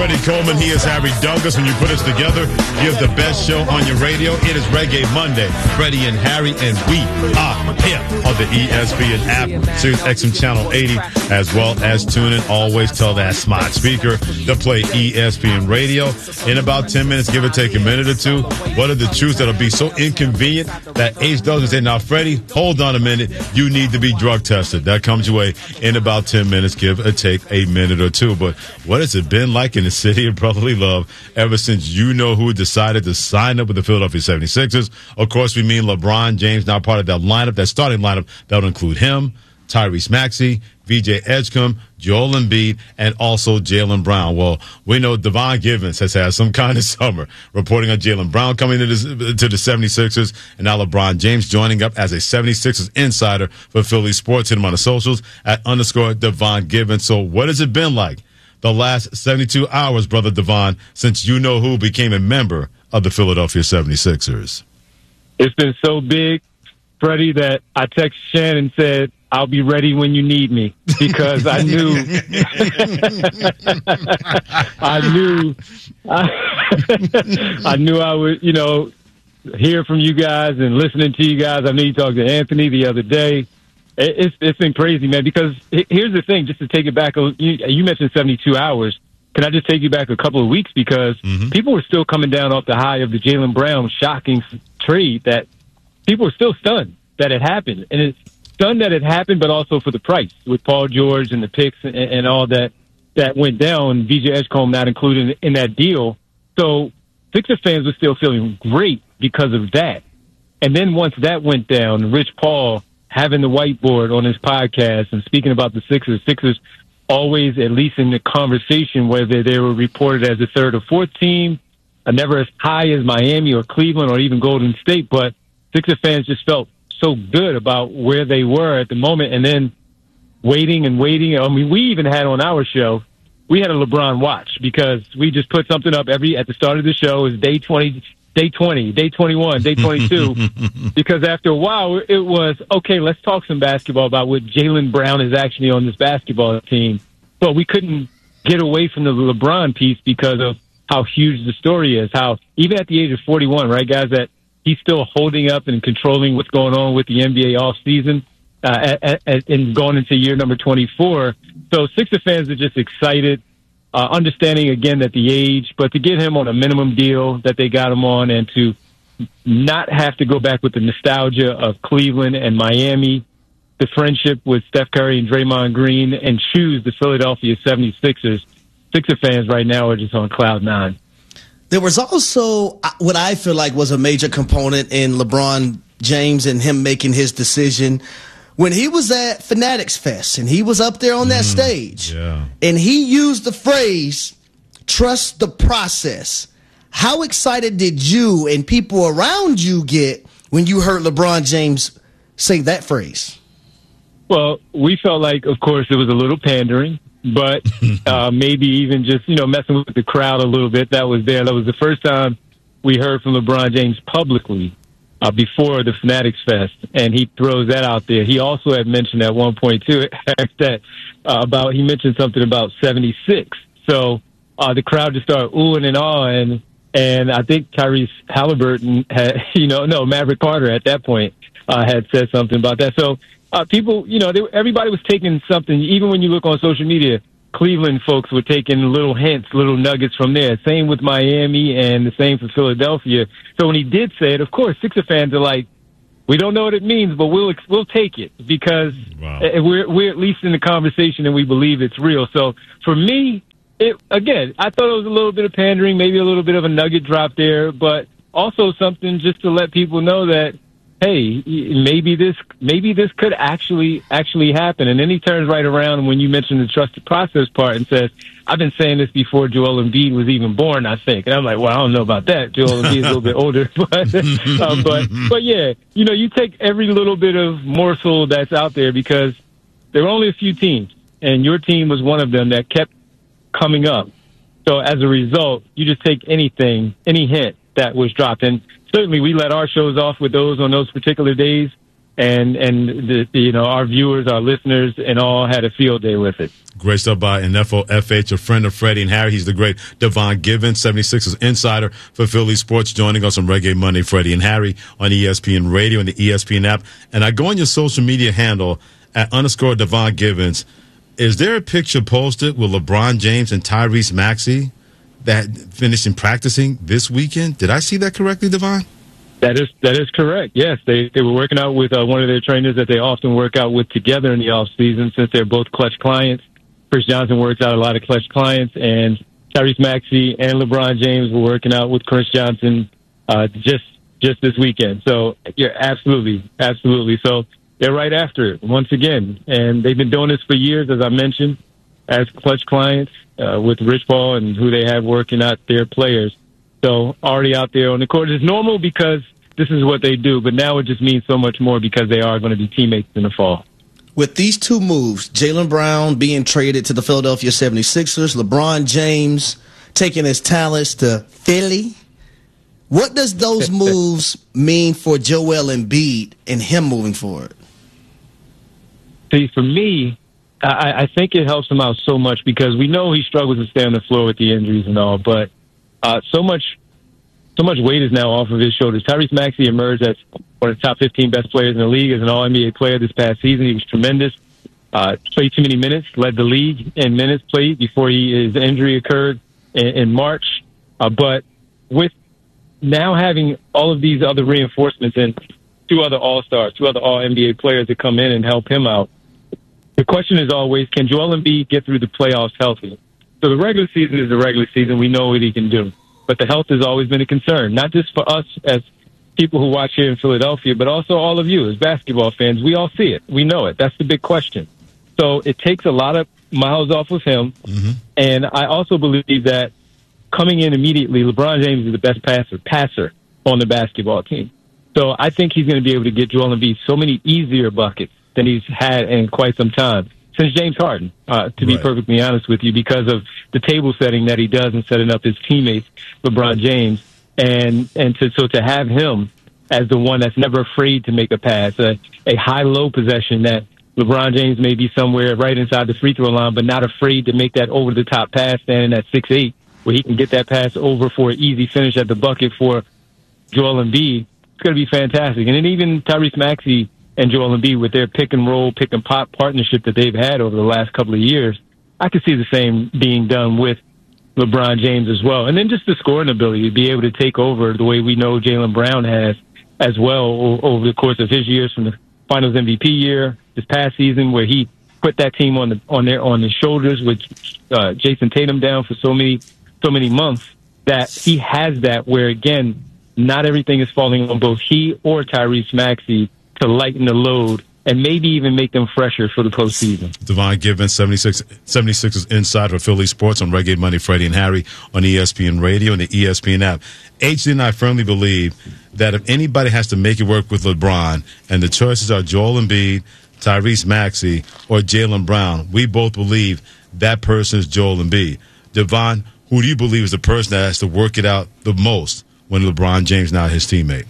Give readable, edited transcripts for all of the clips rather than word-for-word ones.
Freddie Coleman. He is Harry Douglas. When you put us together, you have the best show on your radio. It is Reggae Monday. Freddie and Harry, and we are here on the ESPN app, Sirius XM Channel 80, as well as tune in. Always tell that smart speaker to play ESPN Radio. In about 10 minutes, give or take a minute or two, what are the truths that'll be so inconvenient that H. Douglas say, now, Freddie, hold on a minute. You need to be drug tested. That comes your way in about 10 minutes, give or take a minute or two. But what has it been like in the city of brotherly love ever since you know who decided to sign up with the Philadelphia 76ers? Of course, we mean LeBron James, now part of that lineup, that starting lineup that would include him, Tyrese Maxey, VJ Edgecombe, Joel Embiid, and also Jaylen Brown. Well, we know Devon Givens has had some kind of summer, reporting on Jaylen Brown coming to the 76ers, and now LeBron James joining up as a 76ers insider for Philly Sports. Hit him on the socials at _Devon Givens. So what has it been like the last 72 hours, brother Devon, since you know who became a member of the Philadelphia 76ers? It's been so big, Freddie, that I texted Shannon and said, I'll be ready when you need me, because I knew, I knew I would, hear from you guys and listening to you guys. I knew you talked to Anthony the other day. It's been crazy, man, because here's the thing, just to take it back, you mentioned 72 hours. Can I just take you back a couple of weeks? Because people were still coming down off the high of the Jaylen Brown shocking trade, that people were still stunned that it happened. And it's stunned that it happened, but also for the price with Paul George and the picks and all that went down, VJ Edgecombe not included in that deal. So Sixer fans were still feeling great because of that. And then once that went down, Rich Paul having the whiteboard on his podcast and speaking about the Sixers always, at least in the conversation, whether they were reported as a third or fourth team, never as high as Miami or Cleveland or even Golden State, but Sixer fans just felt so good about where they were at the moment, and then waiting and waiting. I mean, we even had on our show, we had a LeBron watch, because we just put something up at the start of the show. It was day 20, day 21, day 22, because after a while it was, okay, let's talk some basketball about what Jaylen Brown is actually on this basketball team. But we couldn't get away from the LeBron piece because of how huge the story is, how even at the age of 41, right, guys, that he's still holding up and controlling what's going on with the NBA offseason and going into year number 24. So Sixer fans are just excited, understanding, again, that the age, but to get him on a minimum deal that they got him on, and to not have to go back with the nostalgia of Cleveland and Miami, the friendship with Steph Curry and Draymond Green, and choose the Philadelphia 76ers. Sixer fans right now are just on cloud nine. There was also what I feel like was a major component in LeBron James and him making his decision when he was at Fanatics Fest and he was up there on that stage. Yeah. And he used the phrase, trust the process. How excited did you and people around you get when you heard LeBron James say that phrase? Well, we felt like, of course, it was a little pandering, but maybe even just, messing with the crowd a little bit that was there. That was the first time we heard from LeBron James publicly before the Fanatics Fest, and he throws that out there. He also had mentioned at one point, too, that he mentioned something about 76. So the crowd just started oohing and awing, and I think Tyrese Halliburton had, Maverick Carter at that point had said something about that. So people, everybody was taking something. Even when you look on social media, Cleveland folks were taking little hints, little nuggets from there. Same with Miami, and the same for Philadelphia. So when he did say it, of course, Sixer fans are like, we don't know what it means, but we'll take it, because we're at least in the conversation and we believe it's real. So for me, I thought it was a little bit of pandering, maybe a little bit of a nugget drop there, but also something just to let people know that, hey, maybe this could actually happen. And then he turns right around, and when you mentioned the trusted process part, and says, I've been saying this before Joel Embiid was even born, I think. And I'm like, well, I don't know about that. Joel Embiid is a little bit older. But yeah, you take every little bit of morsel that's out there, because there were only a few teams, and your team was one of them that kept coming up. So as a result, you just take any hint that was dropped. And certainly we let our shows off with those on those particular days. and our viewers, our listeners, and all had a field day with it. Great stuff by Info FH, a friend of Freddie and Harry. He's the great Devon Givens, 76ers insider for Philly Sports, joining us on Reggae Monday, Freddie and Harry on ESPN Radio and the ESPN app. And I go on your social media handle at _ Devon Givens. Is there a picture posted with LeBron James and Tyrese Maxey that finished in practicing this weekend? Did I see that correctly, Devon? That is correct. Yes, they were working out with one of their trainers that they often work out with together in the off season, since they're both Clutch clients. Chris Johnson works out a lot of Clutch clients, and Tyrese Maxey and LeBron James were working out with Chris Johnson just this weekend. So you're absolutely. So they're right after it once again, and they've been doing this for years, as I mentioned, as Clutch clients with Rich Paul and who they have working out their players. So already out there on the court. It's normal because this is what they do, but now it just means so much more because they are going to be teammates in the fall. With these two moves, Jaylen Brown being traded to the Philadelphia 76ers, LeBron James taking his talents to Philly, what does those moves mean for Joel Embiid and him moving forward? See, for me, I think it helps him out so much because we know he struggles to stay on the floor with the injuries and all, but so much weight is now off of his shoulders. Tyrese Maxey emerged as one of the top 15 best players in the league as an All-NBA player this past season. He was tremendous. Played too many minutes, led the league in minutes played before his injury occurred in March. But with now having all of these other reinforcements and two other All-Stars, two other All-NBA players that come in and help him out, the question is always, can Joel Embiid get through the playoffs healthy? So the regular season is the regular season. We know what he can do. But the health has always been a concern, not just for us as people who watch here in Philadelphia, but also all of you as basketball fans. We all see it. We know it. That's the big question. So it takes a lot of miles off of him. Mm-hmm. And I also believe that coming in immediately, LeBron James is the best passer on the basketball team. So I think he's going to be able to get Joel Embiid so many easier buckets than he's had in quite some time. Since James Harden, to be perfectly honest with you, because of the table setting that he does and setting up his teammates, LeBron James, and to have him as the one that's never afraid to make a pass, a high-low possession that LeBron James may be somewhere right inside the free throw line, but not afraid to make that over-the-top pass, standing at 6'8", where he can get that pass over for an easy finish at the bucket for Joel Embiid. It's going to be fantastic. And then even Tyrese Maxey and Joel Embiid with their pick-and-roll, pick-and-pop partnership that they've had over the last couple of years, I could see the same being done with LeBron James as well. And then just the scoring ability to be able to take over the way we know Jaylen Brown has as well over the course of his years, from the Finals MVP year this past season, where he put that team on his shoulders with Jason Tatum down for so many months, that he has that where, again, not everything is falling on both he or Tyrese Maxey to lighten the load and maybe even make them fresher for the postseason. Devon Givens, 76ers insider for Philly Sports on Reggae Monday, Freddie and Harry on ESPN Radio and the ESPN app. HD and I firmly believe that if anybody has to make it work with LeBron, and the choices are Joel Embiid, Tyrese Maxey, or Jaylen Brown, we both believe that person is Joel Embiid. Devon, who do you believe is the person that has to work it out the most when LeBron James not his teammate?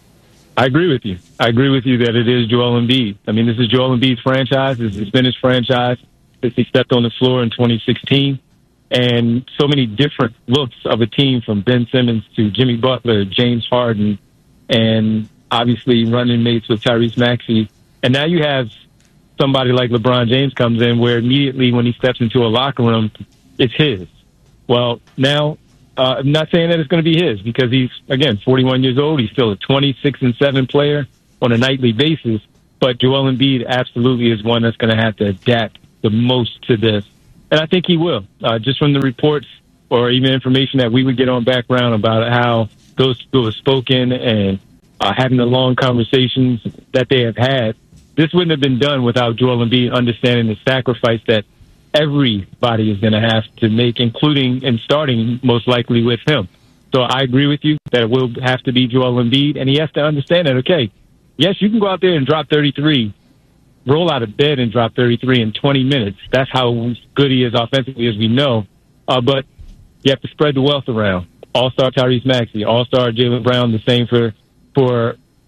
I agree with you. I agree with you that it is Joel Embiid. I mean, this is Joel Embiid's franchise. This has been his franchise since he stepped on the floor in 2016. And so many different looks of a team, from Ben Simmons to Jimmy Butler, James Harden, and obviously running mates with Tyrese Maxey. And now you have somebody like LeBron James comes in, where immediately when he steps into a locker room, it's his. Well, now, I'm not saying that it's going to be his, because he's, again, 41 years old. He's still a 26-7 player on a nightly basis. But Joel Embiid absolutely is one that's going to have to adapt the most to this. And I think he will, just from the reports or even information that we would get on background about how those people have spoken and having the long conversations that they have had. This wouldn't have been done without Joel Embiid understanding the sacrifice that everybody is going to have to make, including and starting most likely with him. So I agree with you that it will have to be Joel Embiid, and he has to understand that, okay, yes, you can go out there and drop 33, roll out of bed and drop 33 in 20 minutes. That's how good he is offensively, as we know. But you have to spread the wealth around. All-star Tyrese Maxey, all-star Jaylen Brown, the same for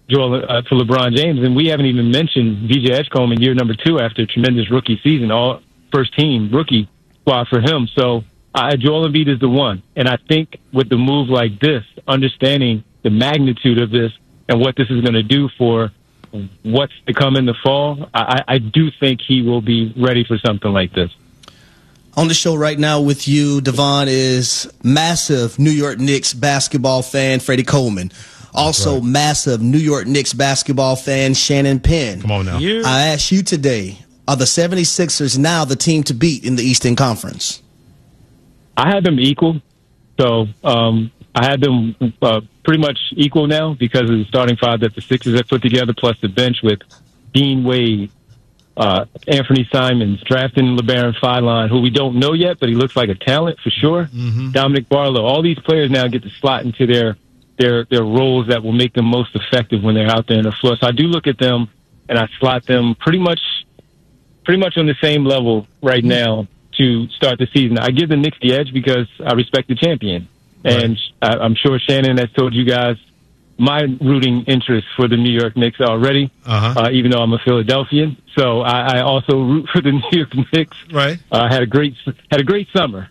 for LeBron James, and we haven't even mentioned VJ Edgecombe in year number 2 after a tremendous rookie season, all first team rookie squad for him. So Joel Embiid is the one. And I think with the move like this, understanding the magnitude of this and what this is going to do for what's to come in the fall, I do think he will be ready for something like this. On the show right now with you, Devon, is massive New York Knicks basketball fan Freddie Coleman. Also, massive New York Knicks basketball fan Shannon Penn. Come on now. Yeah. I asked you today, are the 76ers now the team to beat in the Eastern Conference? I had them equal. So I had them pretty much equal now because of the starting five that the Sixers have put together, plus the bench with Dean Wade, Anthony Simons, drafting LeBaron Feiland, who we don't know yet, but he looks like a talent for sure. Mm-hmm. Dominic Barlow. All these players now get to slot into their roles that will make them most effective when they're out there on the floor. So I do look at them and I slot them pretty much on the same level right now to start the season. I give the Knicks the edge because I respect the champion. And I'm sure Shannon has told you guys my rooting interest for the New York Knicks already, even though I'm a Philadelphian. So I also root for the New York Knicks. Right. Had a great summer.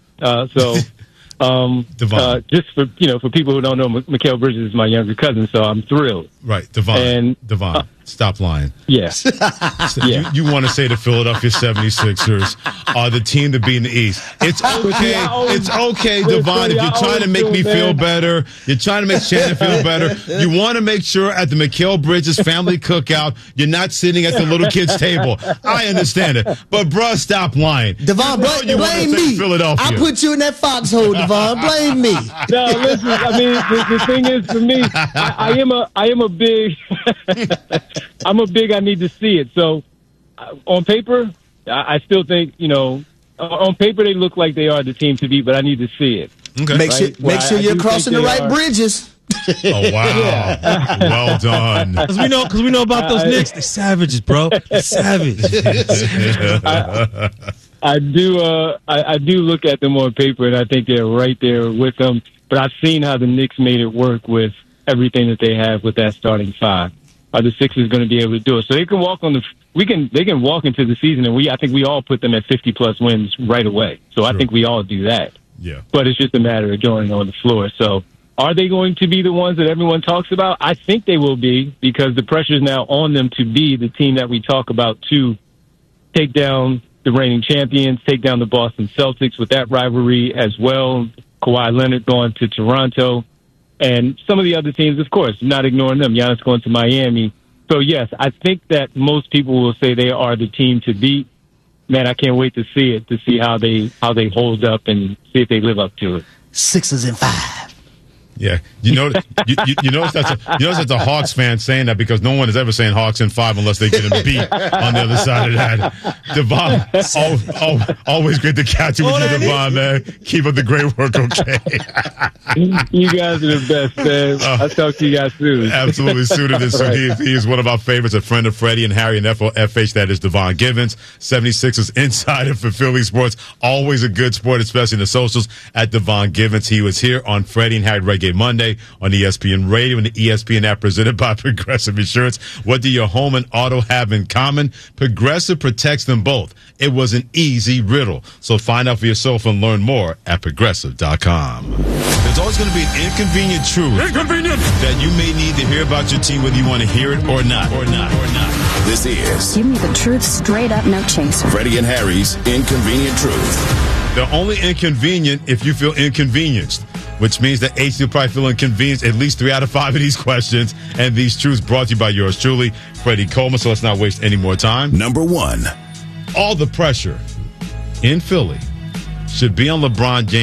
Just for people who don't know, Mikal Bridges is my younger cousin, so I'm thrilled. Right, Devon. Stop lying. Yes. Yeah. You want to say the Philadelphia 76ers are the team to be in the East. It's okay. It's okay, Devon. If you're trying to make me feel better, you're trying to make Shannon feel better, you want to make sure at the Mikal Bridges family cookout, you're not sitting at the little kids' table. I understand it. But, bruh, stop lying. Devon, blame me. Philadelphia. I put you in that foxhole, Devon. Blame me. No, listen, I mean, the thing is, for me, I am a big... I need to see it. So on paper, I still think, on paper they look like they are the team to beat, but I need to see it. Okay. Make sure you're crossing the right bridges. Oh, wow. Well done. Because we know about those Knicks. They're savages, bro. They're savage. I do look at them on paper, and I think they're right there with them. But I've seen how the Knicks made it work with everything that they have with that starting five. Are the Sixers going to be able to do it? So they can walk they can walk into the season, and I think we all put them at 50+ wins right away. So I think we all do that. Yeah. But it's just a matter of going on the floor. So are they going to be the ones that everyone talks about? I think they will be, because the pressure is now on them to be the team that we talk about, to take down the reigning champions, take down the Boston Celtics with that rivalry as well. Kawhi Leonard going to Toronto. And some of the other teams, of course, not ignoring them. Giannis going to Miami. So, yes, I think that most people will say they are the team to beat. Man, I can't wait to see it, to see how they hold up and see if they live up to it. 6 and 5. Yeah, you notice that's a Hawks fan saying that, because no one is ever saying Hawks in 5 unless they get them beat on the other side of that. Devon, always great to catch you with you, Devon, man. Keep up the great work, okay? You guys are the best, man. I'll talk to you guys soon. Absolutely, sooner than soon. He is one of our favorites, a friend of Freddie and Harry and FOFH. That is Devon Givens, 76ers insider for Philly Sports. Always a good sport, especially in the socials, at Devon Givens. He was here on Freddie and Harry Reggae Monday on ESPN Radio and the ESPN app, presented by Progressive Insurance. What do your home and auto have in common? Progressive protects them both. It was an easy riddle. So find out for yourself and learn more at Progressive.com. There's always going to be an inconvenient truth that you may need to hear about your team, whether you want to hear it or not. This is Give Me the Truth, straight up, no chaser. Freddie and Harry's Inconvenient Truth. They're only inconvenient if you feel inconvenienced, which means that H will probably feel inconvenienced at least 3 out of 5 of these questions. And these truths brought to you by yours truly, Freddie Coleman. So let's not waste any more time. Number 1. All the pressure in Philly should be on LeBron James